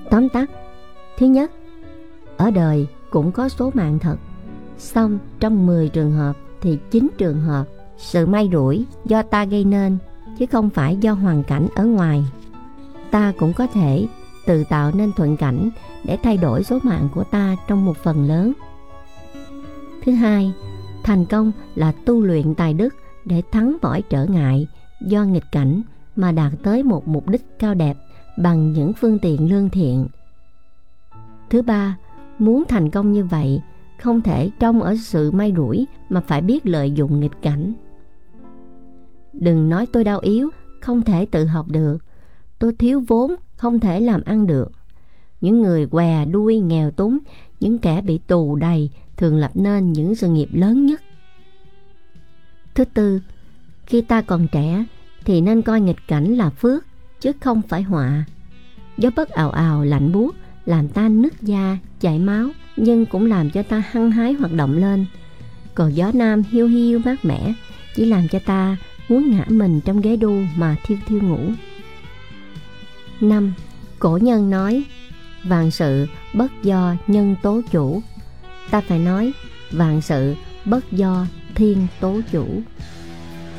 Tóm tắt, thứ nhất, ở đời cũng có số mạng thật, song trong 10 trường hợp thì 9 trường hợp sự may rủi do ta gây nên, chứ không phải do hoàn cảnh ở ngoài. Ta cũng có thể tự tạo nên thuận cảnh để thay đổi số mạng của ta trong một phần lớn. Thứ hai, thành công là tu luyện tài đức để thắng mọi trở ngại do nghịch cảnh mà đạt tới một mục đích cao đẹp bằng những phương tiện lương thiện. Thứ ba, muốn thành công như vậy không thể trông ở sự may rủi mà phải biết lợi dụng nghịch cảnh. Đừng nói tôi đau yếu, không thể tự học được, tôi thiếu vốn, không thể làm ăn được. Những người què đuôi nghèo túng, những kẻ bị tù đầy thường lập nên những sự nghiệp lớn nhất. Thứ tư, khi ta còn trẻ thì nên coi nghịch cảnh là phước chứ không phải họa. Gió bất ào ào lạnh buốt làm ta nứt da, chảy máu, nhưng cũng làm cho ta hăng hái hoạt động lên. Còn gió nam hiu hiu mát mẻ chỉ làm cho ta muốn ngã mình trong ghế đu mà thiêu thiêu ngủ. 5. Cổ nhân nói vạn sự bất do nhân tố chủ. Ta phải nói vạn sự bất do thiên tố chủ.